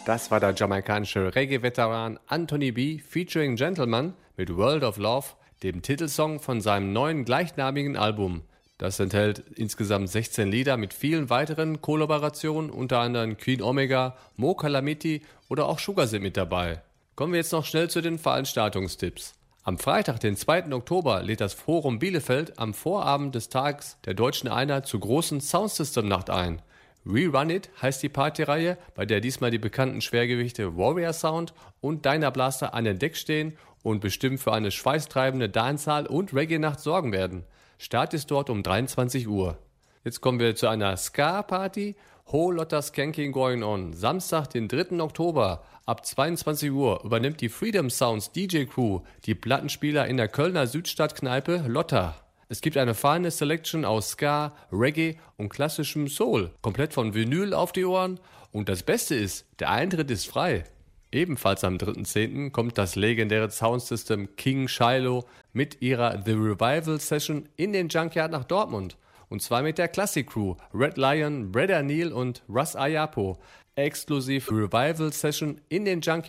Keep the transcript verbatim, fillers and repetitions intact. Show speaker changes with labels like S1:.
S1: Das war der jamaikanische Reggae-Veteran Anthony B. featuring Gentleman mit World of Love, dem Titelsong von seinem neuen gleichnamigen Album. Das enthält insgesamt sechzehn Lieder mit vielen weiteren Kollaborationen, unter anderem Queen Omega, Mo Calamity oder auch Sugar sind mit dabei. Kommen wir jetzt noch schnell zu den Veranstaltungstipps. Am Freitag, den zweiten Oktober, lädt das Forum Bielefeld am Vorabend des Tages der Deutschen Einheit zur großen Soundsystem-Nacht ein. Rerun It heißt die Partyreihe, bei der diesmal die bekannten Schwergewichte Warrior Sound und Dynablaster an den Deck stehen und bestimmt für eine schweißtreibende Dancehall- und Reggae-Nacht sorgen werden. Start ist dort um dreiundzwanzig Uhr. Jetzt kommen wir zu einer Ska-Party. Whole Lotta Skanking Going On. Samstag, den dritten Oktober ab zweiundzwanzig Uhr übernimmt die Freedom Sounds D J Crew die Plattenspieler in der Kölner Südstadtkneipe Lotta. Es gibt eine feine Selection aus Ska, Reggae und klassischem Soul, komplett von Vinyl auf die Ohren. Und das Beste ist, der Eintritt ist frei. Ebenfalls am dritten zehnten kommt das legendäre Soundsystem King Shiloh mit ihrer The Revival Session in den Junkyard nach Dortmund. Und zwar mit der Classic Crew, Red Lion, Brother Neil und Russ Ayapo. Exklusiv Revival Session in den Junkyard